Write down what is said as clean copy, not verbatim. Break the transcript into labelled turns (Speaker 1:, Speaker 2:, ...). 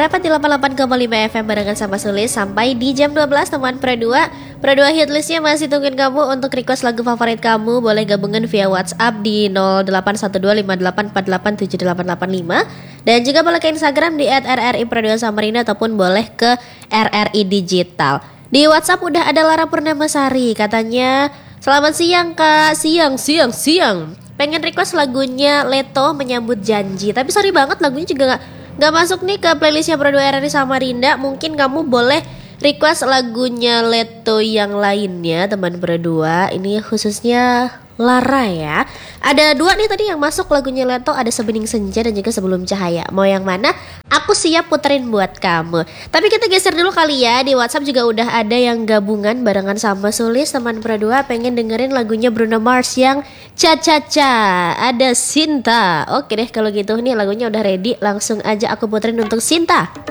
Speaker 1: Merapat di 88,5 FM barengan sama Sulis sampai di jam 12 teman Pro 2 hitlistnya masih tungguin kamu untuk request lagu favorit kamu. Boleh gabungan via WhatsApp di 081258478885 dan juga boleh ke Instagram di @rri Pro 2 Samarinda ataupun boleh ke RRI Digital. Di WhatsApp udah ada Lara Purnamasari, katanya selamat siang kak, siang. Pengen request lagunya Leto Menyambut Janji. Tapi sorry banget lagunya juga gak masuk nih ke playlistnya Pro 2 RRI Samarinda. Mungkin kamu boleh request lagunya Leto yang lainnya teman Pro 2. Ini khususnya Lara ya. Ada dua nih tadi yang masuk lagunya Leto, ada Sebening Senja dan juga Sebelum Cahaya. Mau yang mana? Aku siap puterin buat kamu. Tapi kita geser dulu kali ya. Di WhatsApp juga udah ada yang gabungan barengan sama Sulis teman Pro 2 pengen dengerin lagunya Bruno Mars yang Cha-cha-cha. Ada Sinta. Oke deh kalau gitu nih lagunya udah ready, langsung aja aku puterin untuk Sinta.